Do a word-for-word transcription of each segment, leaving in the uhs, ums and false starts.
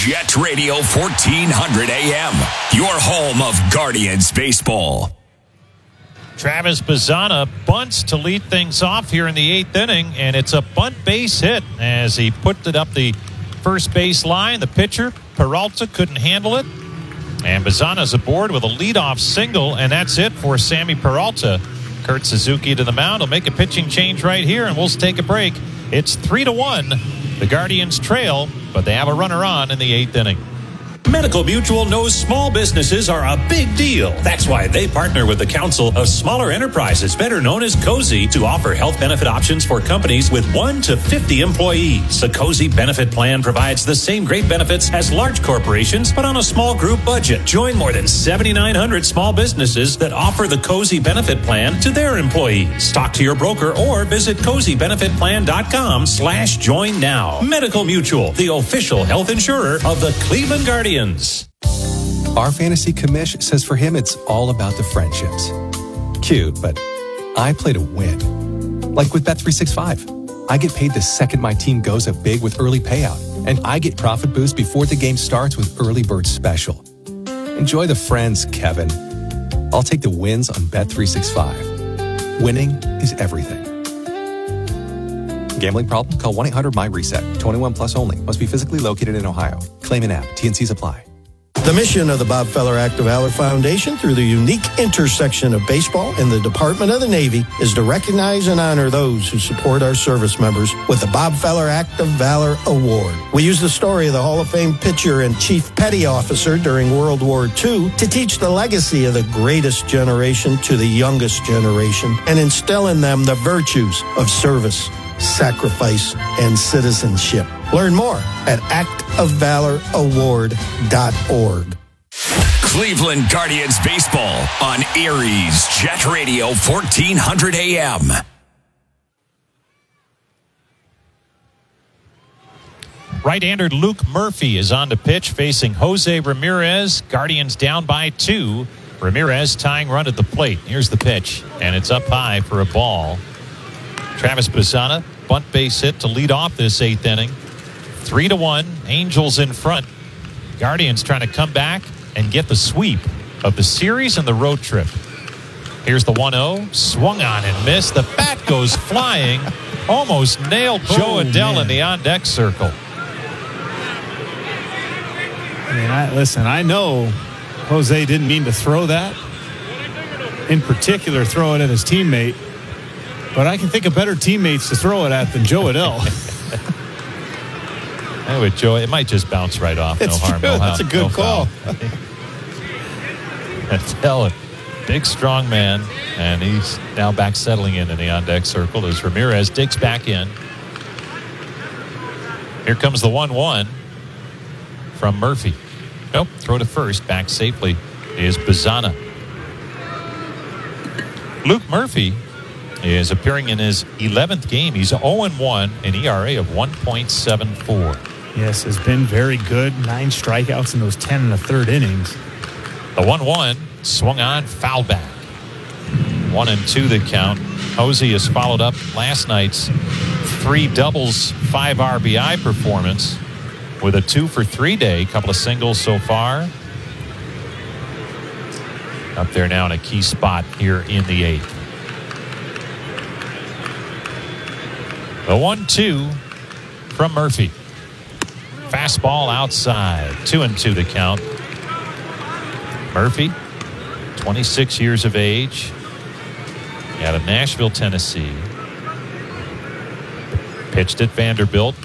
Jet Radio fourteen hundred A M, your home of Guardians baseball. Travis Bazzana bunts to lead things off here in the eighth inning, and it's a bunt base hit as he put it up the first base line. The pitcher, Peralta, couldn't handle it, and Bazzana's aboard with a leadoff single, and that's it for Sammy Peralta. Kurt Suzuki to the mound. He'll make a pitching change right here, and we'll take a break. It's three to one. The Guardians trail, but they have a runner on in the eighth inning. Medical Mutual knows small businesses are a big deal. That's why they partner with the Council of Smaller Enterprises, better known as COSI, to offer health benefit options for companies with one to fifty employees. The COSI benefit plan provides the same great benefits as large corporations, but on a small group budget. Join more than seventy-nine hundred small businesses that offer the COSI benefit plan to their employees. Talk to your broker or visit cozy benefit plan dot com slash join now. Medical Mutual, the official health insurer of the Cleveland Guardians. Our fantasy commish says for him it's all about the friendships. Cute, but I play to win. Like with Bet three sixty-five. I get paid the second my team goes up big with early payout, and I get profit boost before the game starts with early bird special. Enjoy the friends, Kevin. I'll take the wins on Bet three sixty-five. Winning is everything. Gambling problem? Call one eight hundred my reset. twenty-one plus only. Must be physically located in Ohio. Claim an app. T N Cs apply. The mission of the Bob Feller Act of Valor Foundation, through the unique intersection of baseball and the Department of the Navy, is to recognize and honor those who support our service members with the Bob Feller Act of Valor Award. We use the story of the Hall of Fame pitcher and Chief Petty Officer during World War Two to teach the legacy of the greatest generation to the youngest generation and instill in them the virtues of service, sacrifice, and citizenship. Learn more at act of valor award dot org. Cleveland Guardians baseball on Erie's Jet Radio fourteen hundred A M. Right-hander Luke Murphy is on the pitch facing Jose Ramirez. Guardians down by two. Ramirez tying run at the plate. Here's the pitch, and it's up high for a ball. Travis Bazzana, bunt base hit to lead off this eighth inning. Three to one, Angels in front. Guardians trying to come back and get the sweep of the series and the road trip. Here's the one oh, swung on and missed. The bat goes flying, almost nailed Joe oh, Adell man. in the on-deck circle. I mean, I, listen, I know Jose didn't mean to throw that. In particular, throw it at his teammate. But I can think of better teammates to throw it at than Joe Adell. Hey, with Joe, it might just bounce right off. It's no harm, true. no That's harm, a good no call. Adell, a big, strong man, and he's now back settling in in the on-deck circle as Ramirez digs back in. Here comes the one one from Murphy. Nope, throw to first. Back safely is Bazzana. Luke Murphy is appearing in his eleventh game. He's oh and one, an E R A of one point seven four. Yes, has been very good. Nine strikeouts in those ten and a third innings. The one one swung on, foul back. One and two the count. Jose has followed up last night's three doubles, five R B I performance with a two for three day. Couple of singles so far. Up there now in a key spot here in the eighth. The one two from Murphy. Fastball outside. Two and two to count. Murphy, twenty-six years of age, out of Nashville, Tennessee. Pitched at Vanderbilt.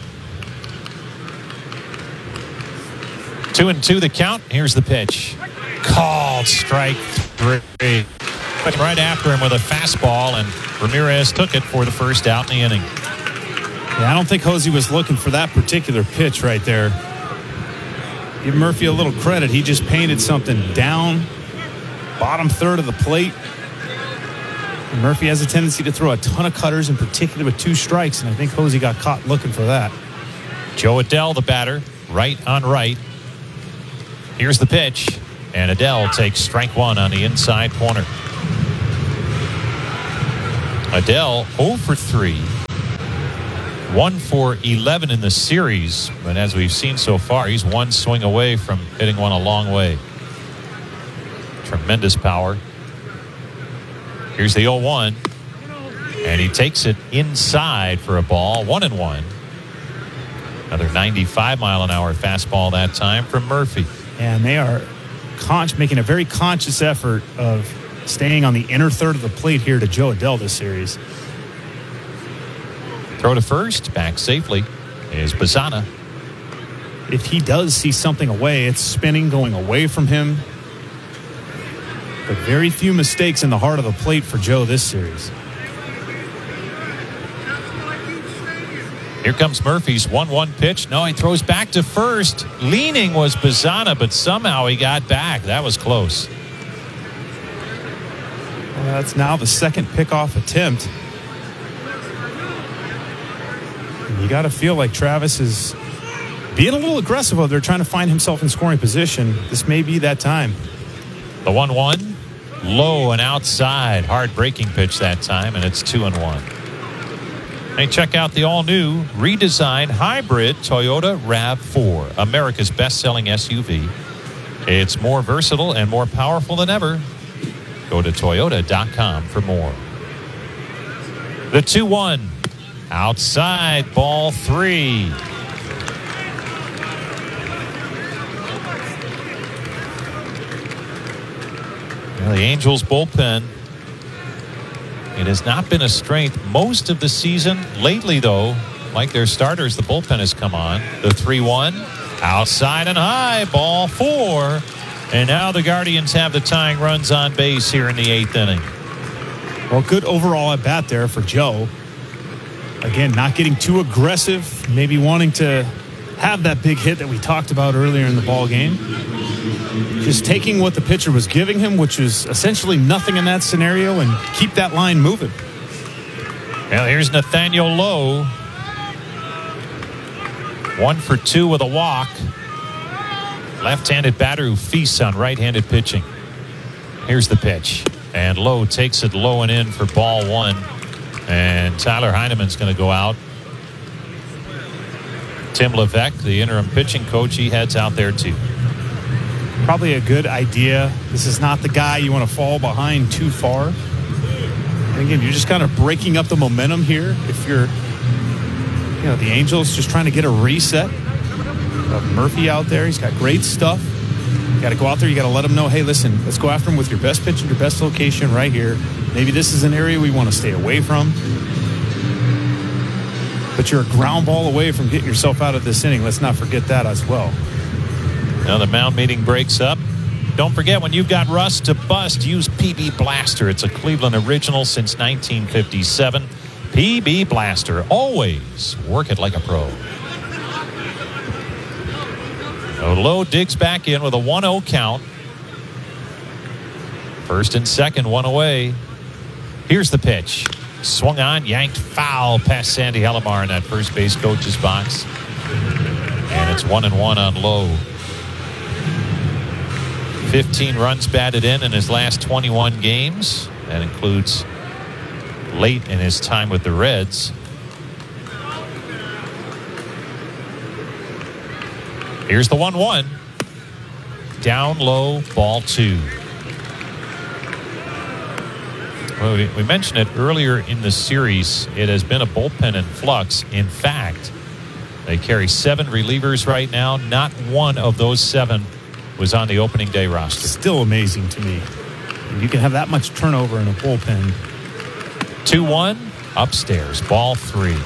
Two and two the count. Here's the pitch. Called strike three. Right after him with a fastball, and Ramirez took it for the first out in the inning. Yeah, I don't think Jose was looking for that particular pitch right there. Give Murphy a little credit. He just painted something down, bottom third of the plate. And Murphy has a tendency to throw a ton of cutters, in particular with two strikes, and I think Jose got caught looking for that. Joe Adell, the batter, right on right. Here's the pitch, and Adell takes strike one on the inside corner. Adell oh for three. One for eleven in the series, but as we've seen so far, he's one swing away from hitting one a long way. Tremendous power. Here's the oh one, and he takes it inside for a ball, one and one. Another ninety-five mile an hour fastball that time from Murphy. And they are con- making a very conscious effort of staying on the inner third of the plate here to Joe Adell this series. Throw to first, back safely is Bazzana. If he does see something away, it's spinning, going away from him. But very few mistakes in the heart of the plate for Joe this series. Here comes Murphy's one one pitch. No, he throws back to first. Leaning was Bazzana, but somehow he got back. That was close. Well, that's now the second pickoff attempt. And you got to feel like Travis is being a little aggressive out there, trying to find himself in scoring position. This may be that time. The one one, low and outside. Hard breaking pitch that time, and it's two and one. Hey, check out the all-new, redesigned hybrid Toyota RAV four, America's best-selling S U V. It's more versatile and more powerful than ever. Go to Toyota dot com for more. The two one, outside, ball three. Well, the Angels bullpen, it has not been a strength most of the season. Lately, though, like their starters, the bullpen has come on. The three one, outside and high, ball four. And now the Guardians have the tying runs on base here in the eighth inning. Well, good overall at bat there for Joe. Again, not getting too aggressive, maybe wanting to have that big hit that we talked about earlier in the ball game. Just taking what the pitcher was giving him, which is essentially nothing in that scenario, and keep that line moving. Well, here's Nathaniel Lowe. One for two with a walk. Left-handed batter who feasts on right-handed pitching. Here's the pitch. And Lowe takes it low and in for ball one. And Tyler Heineman's going to go out. Tim Levesque, the interim pitching coach, he heads out there too. Probably a good idea. This is not the guy you want to fall behind too far. And again, you're just kind of breaking up the momentum here. If you're, you know, the Angels just trying to get a reset. Of Murphy out there, he's got great stuff. You got to go out there. You got to let him know, hey, listen, let's go after him with your best pitch and your best location right here. Maybe this is an area we want to stay away from. But you're a ground ball away from getting yourself out of this inning. Let's not forget that as well. Now the mound meeting breaks up. Don't forget, when you've got rust to bust, use P B Blaster. It's a Cleveland original since nineteen fifty-seven. P B Blaster. Always work it like a pro. Lowe digs back in with a one oh count. First and second, one away. Here's the pitch. Swung on, yanked foul past Sandy Hellemar in that first base coach's box. And it's one and one on Lowe. fifteen runs batted in in his last twenty-one games. That includes late in his time with the Reds. Here's the one one. Down low, ball two. Well, we, we mentioned it earlier in the series. It has been a bullpen in flux. In fact, they carry seven relievers right now. Not one of those seven was on the opening day roster. Still amazing to me. You can have that much turnover in a bullpen. two one, upstairs, ball three.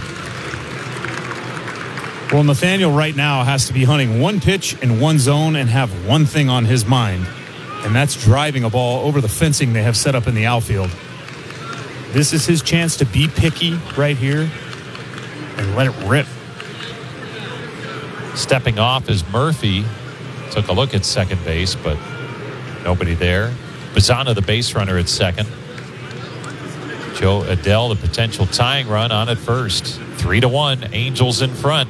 Well, Nathaniel right now has to be hunting one pitch in one zone and have one thing on his mind, and that's driving a ball over the fencing they have set up in the outfield. This is his chance to be picky right here and let it rip. Stepping off is Murphy. Took a look at second base, but nobody there. Bazzana, the base runner, at second. Joe Adell, the potential tying run, on at first. Three to one, Angels in front.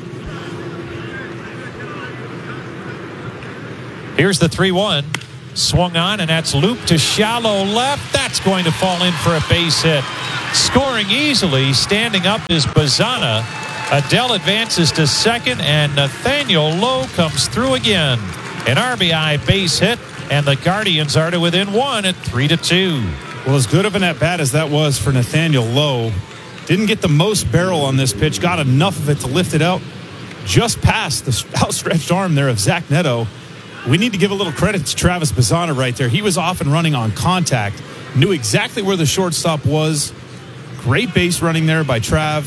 Here's the three one. Swung on, and that's looped to shallow left. That's going to fall in for a base hit. Scoring easily, standing up is Bazzana. Adele advances to second, and Nathaniel Lowe comes through again. An R B I base hit, and the Guardians are to within one at three to two. Well, as good of an at-bat as that was for Nathaniel Lowe, didn't get the most barrel on this pitch, got enough of it to lift it out just past the outstretched arm there of Zach Neto. We need to give a little credit to Travis Bazzana right there. He was off and running on contact, knew exactly where the shortstop was. Great base running there by Trav.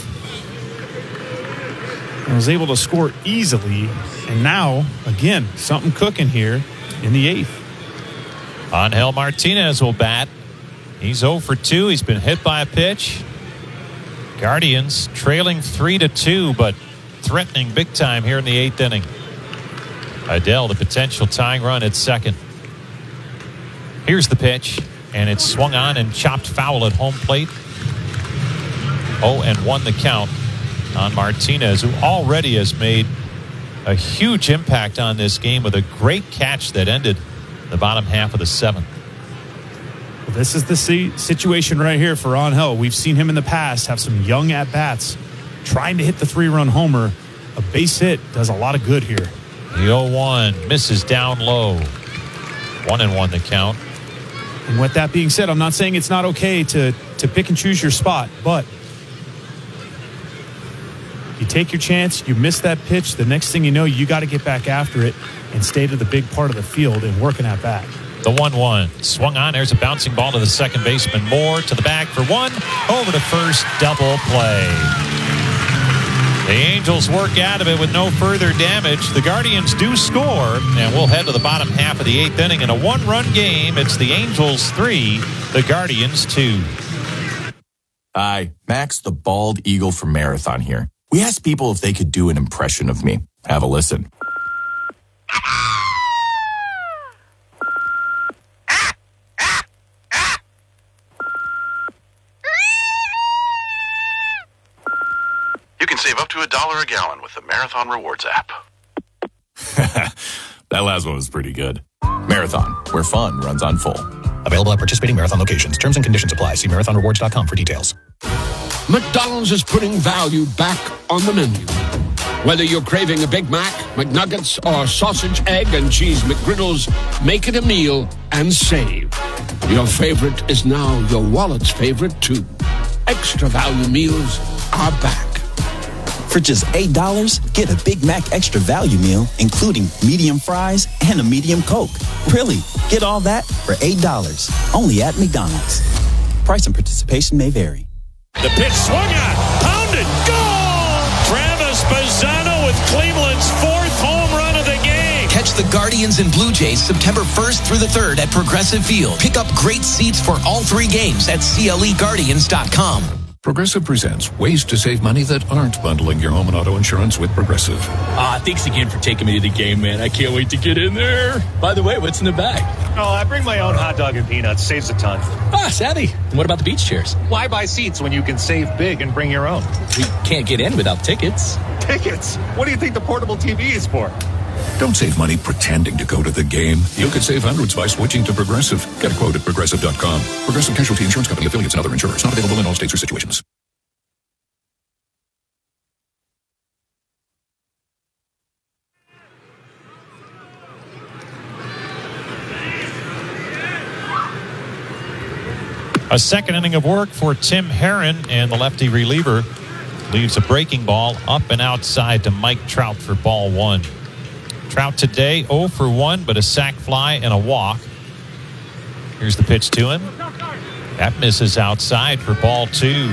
And was able to score easily. And now, again, something cooking here in the eighth. Angel Martinez will bat. He's oh for two. He's been hit by a pitch. Guardians trailing three to two, but threatening big time here in the eighth inning. Adele, the potential tying run at second. Here's the pitch, and it's swung on and chopped foul at home plate. oh and one the count on Martinez, who already has made a huge impact on this game with a great catch that ended the bottom half of the seventh. Well, this is the situation right here for Angel. We've seen him in the past have some young at-bats trying to hit the three-run homer. A base hit does a lot of good here. The oh one misses down low. One and one the count. And with that being said, I'm not saying it's not okay to, to pick and choose your spot, but you take your chance, you miss that pitch, the next thing you know, you got to get back after it and stay to the big part of the field and working at bat. The one one swung on. There's a bouncing ball to the second baseman. Moore to the bag for one. Over to first. Double play. The Angels work out of it with no further damage. The Guardians do score, and we'll head to the bottom half of the eighth inning in a one-run game. It's the Angels three, the Guardians two. Hi, Max the Bald Eagle from Marathon here. We asked people if they could do an impression of me. Have a listen. You can save up to a dollar a gallon with the Marathon Rewards app. That last one was pretty good. Marathon, where fun runs on full. Available at participating Marathon locations. Terms and conditions apply. See marathon rewards dot com for details. McDonald's is putting value back on the menu. Whether you're craving a Big Mac, McNuggets, or sausage, egg, and cheese McGriddles, make it a meal and save. Your favorite is now your wallet's favorite, too. Extra value meals are back. For just eight dollars, get a Big Mac extra value meal, including medium fries and a medium Coke. Really, get all that for eight dollars. Only at McDonald's. Price and participation may vary. The pitch swung on, pounded, goal! Travis Bazzana with Cleveland's fourth home run of the game. Catch the Guardians and Blue Jays September first through the third at Progressive Field. Pick up great seats for all three games at C L E Guardians dot com. Progressive presents ways to save money that aren't bundling your home and auto insurance with Progressive. Ah, thanks again for taking me to the game, man. I can't wait to get in there. By the way, what's in the bag? Oh, I bring my own hot dog and peanuts. Saves a ton. Ah, savvy. And what about the beach chairs? Why buy seats when you can save big and bring your own? We can't get in without tickets. Tickets? What do you think the portable T V is for? Don't save money pretending to go to the game. You could save hundreds by switching to Progressive. Get a quote at progressive dot com. Progressive Casualty Insurance Company, affiliates, and other insurers. Not available in all states or situations. A second inning of work for Tim Herron, and the lefty reliever leaves a breaking ball up and outside to Mike Trout for ball one. Trout today oh for one, but a sac fly and a walk. Here's the pitch to him. That misses outside for ball two.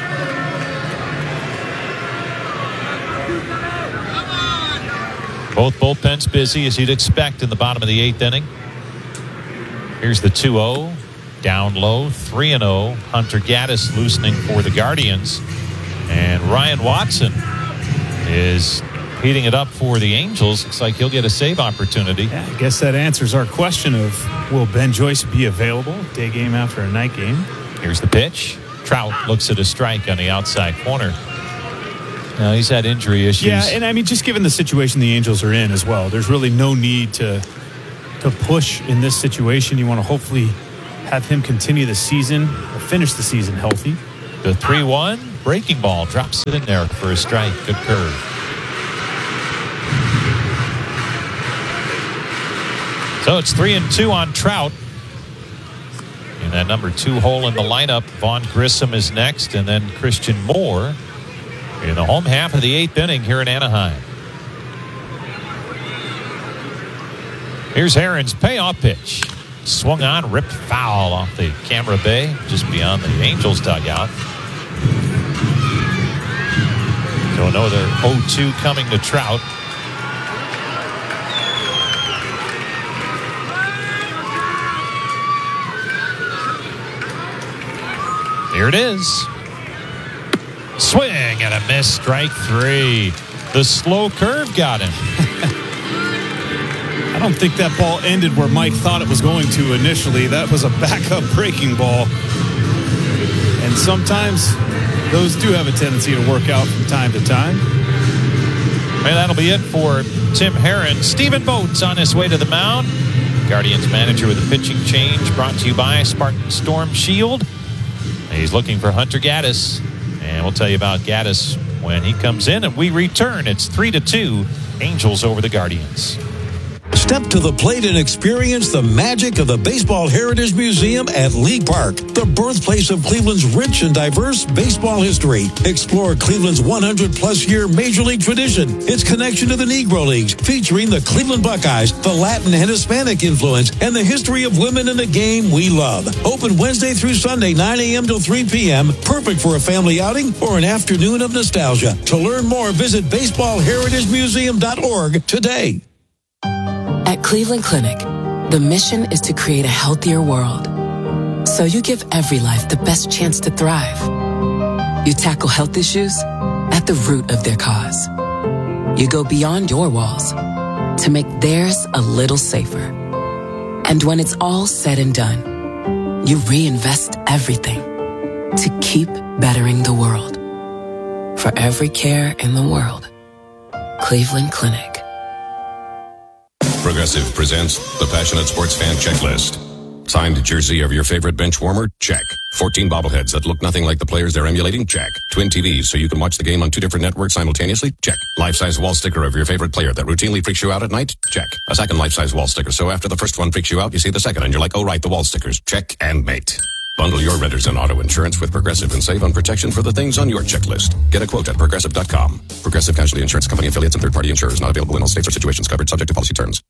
Both bullpens busy, as you'd expect in the bottom of the eighth inning. Here's the two oh. Down low, three and oh. Hunter Gaddis loosening for the Guardians. And Ryan Watson is heating it up for the Angels. Looks like he'll get a save opportunity. Yeah, I guess that answers our question of, will Ben Joyce be available day game after a night game? Here's the pitch. Trout looks at a strike on the outside corner. Now, he's had injury issues. Yeah, and I mean, just given the situation the Angels are in as well, there's really no need to to push in this situation. You want to hopefully have him continue the season or finish the season healthy. The three one breaking ball. Drops it in there for a strike. Good curve. So it's three and two on Trout. In that number two hole in the lineup, Vaughn Grissom is next, and then Christian Moore in the home half of the eighth inning here in Anaheim. Here's Aaron's payoff pitch. Swung on, ripped foul off the camera bay, just beyond the Angels dugout. So another oh two coming to Trout. Here it is. Swing and a miss, strike three. The slow curve got him. I don't think that ball ended where Mike thought it was going to initially. That was a backup breaking ball. And sometimes those do have a tendency to work out from time to time. And that'll be it for Tim Herrin. Stephen Vogt's on his way to the mound. Guardians manager with a pitching change brought to you by Spartan Storm Shield. He's looking for Hunter Gaddis. And we'll tell you about Gaddis when he comes in and we return. It's three to two. Angels over the Guardians. Step to the plate and experience the magic of the Baseball Heritage Museum at League Park, the birthplace of Cleveland's rich and diverse baseball history. Explore Cleveland's one hundred plus year Major League tradition, its connection to the Negro Leagues, featuring the Cleveland Buckeyes, the Latin and Hispanic influence, and the history of women in the game we love. Open Wednesday through Sunday, nine a.m. till three p.m. Perfect for a family outing or an afternoon of nostalgia. To learn more, visit baseball heritage museum dot org today. At Cleveland Clinic, the mission is to create a healthier world. So you give every life the best chance to thrive. You tackle health issues at the root of their cause. You go beyond your walls to make theirs a little safer. And when it's all said and done, you reinvest everything to keep bettering the world. For every care in the world, Cleveland Clinic. Progressive presents the Passionate Sports Fan Checklist. Signed jersey of your favorite bench warmer? Check. fourteen bobbleheads that look nothing like the players they're emulating? Check. Twin T Vs so you can watch the game on two different networks simultaneously? Check. Life-size wall sticker of your favorite player that routinely freaks you out at night? Check. A second life-size wall sticker so after the first one freaks you out, you see the second and you're like, oh right, the wall stickers. Check and mate. Bundle your renters and auto insurance with Progressive and save on protection for the things on your checklist. Get a quote at progressive dot com. Progressive Casualty Insurance Company affiliates and third-party insurers not available in all states or situations covered subject to policy terms.